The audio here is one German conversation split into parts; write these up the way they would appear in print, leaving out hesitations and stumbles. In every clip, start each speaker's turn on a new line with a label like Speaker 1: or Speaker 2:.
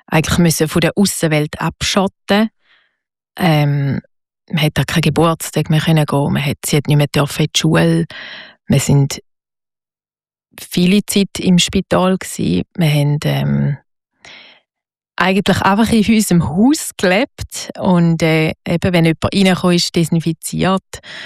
Speaker 1: eigentlich müssen von der Aussenwelt abschotten. Man hat da keinen Geburtstag mehr gehen. Sie hat nicht mehr dürfen in die Schule. Wir sind viele Zeit im Spital gewesen. Wir haben eigentlich einfach in unserem Haus gelebt und eben, wenn jemand reingekommen ist, desinfiziert.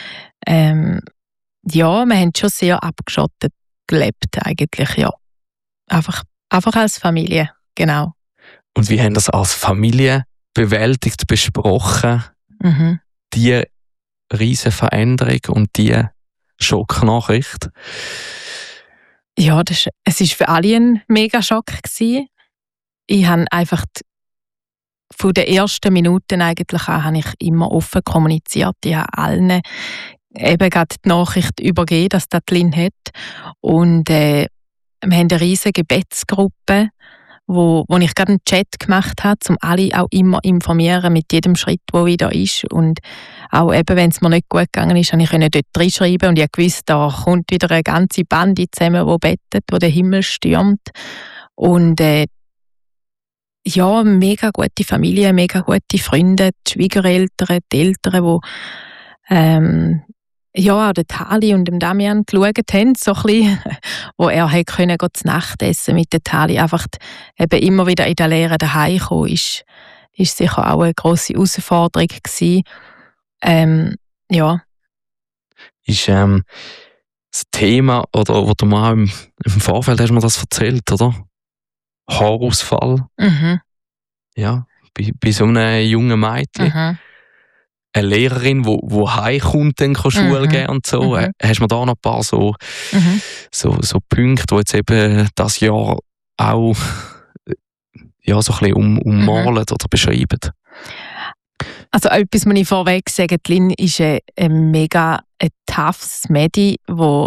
Speaker 1: Ja, wir haben schon sehr abgeschottet gelebt eigentlich, ja. Einfach als Familie, genau.
Speaker 2: Und wie haben das als Familie bewältigt, besprochen? Die riesige Veränderung und die Schocknachricht?
Speaker 1: Ja, es war für alle ein mega Schock gewesen. Ich habe einfach von den ersten Minuten eigentlich an, habe ich immer offen kommuniziert. Ich habe allen eben gerade die Nachricht übergeben, dass das Lynn hat. Und wir haben eine riesige Gebetsgruppe, wo ich gerade einen Chat gemacht habe, um alle auch immer informieren mit jedem Schritt, der wieder ist. Und auch eben, wenn es mir nicht gut gegangen ist, konnte ich dort reinschreiben und ich wusste, da kommt wieder eine ganze Bande zusammen, die bettet, wo der Himmel stürmt. Und ja, mega gute Familie, mega gute Freunde, die Schwiegereltern, die Eltern, die ja, auch den Tali und dem Damian geschaut haben, so ein bisschen, wo er können zu Nacht essen mit dem Tali. Einfach eben immer wieder in der Lehre daheim kommen, ist sicher auch eine grosse Herausforderung gewesen. Ja.
Speaker 2: Ist das Thema, oder wo du mal im Vorfeld hast mir das erzählt, oder? Haarausfall. Ja, bei so einem jungen Mädchen. Eine Lehrerin, die heimkommt, dann kann Schule geben und so. Hast du da noch ein paar so Punkte, die jetzt eben das Jahr auch ja, so ein bisschen ummalen oder beschreiben?
Speaker 1: Also etwas muss ich vorweg sagen, Lynn ist ein mega toughes Mädchen, wo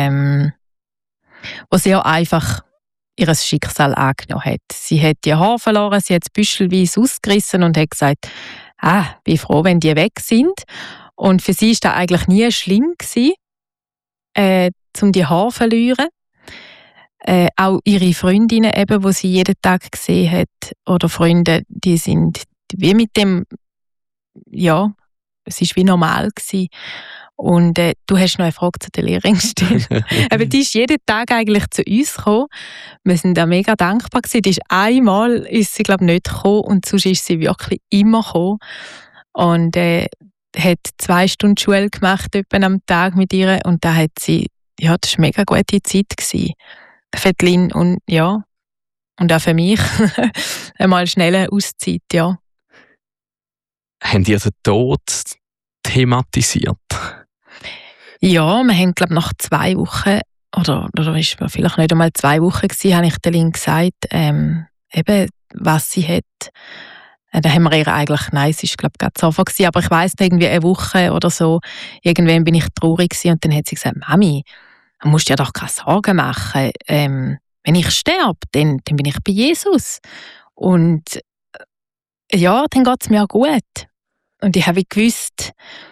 Speaker 1: sehr einfach ihr Schicksal angenommen hat. Sie hat ihr Haar verloren, sie hat es büschelweise ausgerissen und hat gesagt, bin froh, wenn die weg sind. Und für sie war das eigentlich nie schlimm gewesen, um die Haare zu verlieren. Auch ihre Freundinnen, eben, die sie jeden Tag gesehen hat, oder Freunde, die sind wie mit dem, ja, es war wie normal gewesen. Und du hast noch eine Frage zu der Lehrerin gestellt. Aber die ist jeden Tag eigentlich zu uns gekommen. Wir sind da mega dankbar gewesen. Einmal ist sie, glaube ich, nicht gekommen und sonst ist sie wirklich immer gekommen. Und hat 2 Stunden Schule gemacht etwa am Tag mit ihr. Und da hat sie, ja, das war eine mega gute Zeit gewesen. Für Lynn und ja, und auch für mich. Einmal schnelle Auszeit, ja.
Speaker 2: Habt ihr den Tod thematisiert?
Speaker 1: Ja, wir haben, glaube ich, nach 2 Wochen, oder ist es vielleicht nicht einmal 2 Wochen gewesen, habe ich der Lynn gesagt, eben, was sie hat. Da haben wir ihr eigentlich, nein, es war, glaube ich, gerade sofort gewesen, aber ich weiss, irgendwie eine Woche oder so, irgendwann bin ich traurig gewesen und dann hat sie gesagt, Mami, du musst dir doch keine Sorgen machen. Wenn ich sterbe, dann bin ich bei Jesus. Und ja, dann geht es mir gut. Und ich habe gewusst,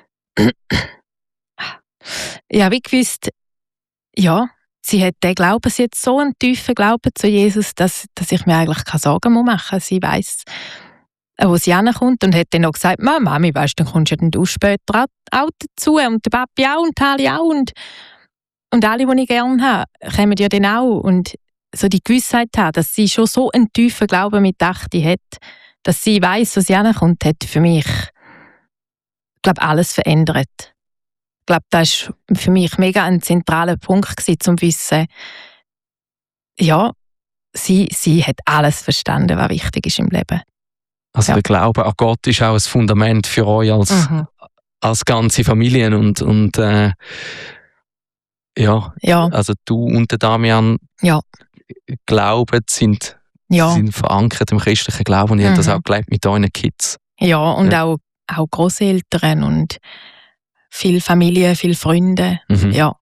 Speaker 1: ja, sie hat den Glauben, sie hat so einen tiefen Glauben zu Jesus, dass ich mir eigentlich keine Sorgen machen muss. Sie weiss, wo sie hinkommt und hat dann noch gesagt, Mami, weisst, dann kommst du später auch dazu und der Papi auch und Tali auch und alle, die ich gerne habe, kommen ja dann auch. Und so die Gewissheit haben, dass sie schon so einen tiefen Glauben mit 8 hat, dass sie weiss, wo sie hinkommt, hat für mich, ich glaube, alles verändert. Ich glaube, das war für mich mega ein zentraler Punkt gewesen, um zu wissen, ja, sie hat alles verstanden, was wichtig ist im Leben.
Speaker 2: Also der Glaube an Gott ist auch ein Fundament für euch als ganze Familie und ja, also du und der Damian glauben, sind verankert im christlichen Glauben und ihr habt das auch gelebt mit euren Kids. Ja, und
Speaker 1: auch Grosseltern und viele Familie, viele Freunde. Ja.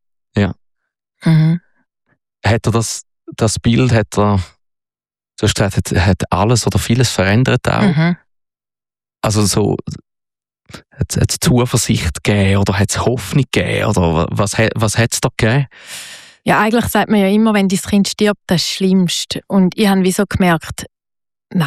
Speaker 2: Hat er das Bild, du hast gesagt, hat alles oder vieles verändert auch? Also so, hat es Zuversicht gegeben oder hat es Hoffnung gegeben oder was hat es da gegeben?
Speaker 1: Ja, eigentlich sagt man ja immer, wenn dein Kind stirbt, das ist das Schlimmste. Und ich habe wie so gemerkt,